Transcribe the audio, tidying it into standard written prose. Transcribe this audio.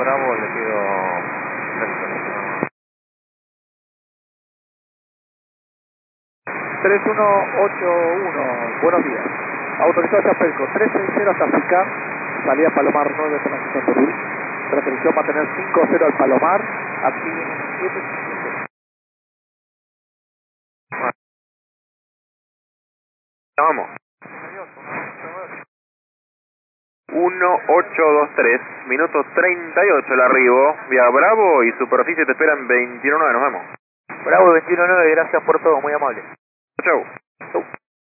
Bravo, le pido... 3181, buenos días. Autorizado Chapelco, 360 hasta Picar, salida Palomar 9, transición Perú. Restricción mantener 5-0 al Palomar, aquí en 757. Vamos. 1823, minuto 38 el arribo, vía Bravo y superficie te esperan 21.9, nos vemos. Bravo 21-9, gracias por todo, muy amable. Chau.